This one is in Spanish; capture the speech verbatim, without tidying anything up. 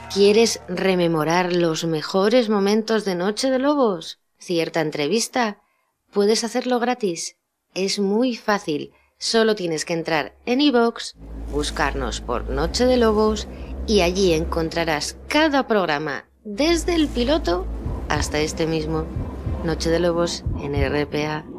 ¿Quieres rememorar los mejores momentos de Noche de Lobos? ¿Cierta entrevista? Puedes hacerlo gratis. Es muy fácil. Solo tienes que entrar en iVoox, buscarnos por Noche de Lobos y allí encontrarás cada programa, desde el piloto hasta este mismo. Noche de Lobos en R P A.